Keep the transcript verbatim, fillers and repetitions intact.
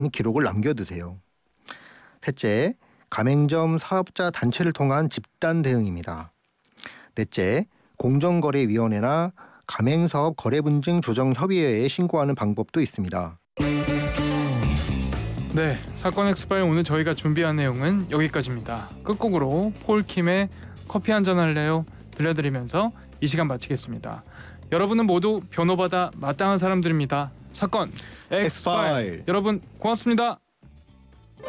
기록을 남겨두세요. 셋째, 가맹점 사업자 단체를 통한 집단 대응입니다. 넷째, 공정거래위원회나 가맹사업 거래분쟁 조정협의회에 신고하는 방법도 있습니다. 네, 사건 엑스파일 오늘 저희가 준비한 내용은 여기까지입니다. 끝곡으로 폴킴의 커피 한잔 할래요 들려드리면서 이 시간 마치겠습니다. 여러분은 모두 변호받아 마땅한 사람들입니다. 사건 엑스파일. 엑스파일. 여러분 고맙습니다.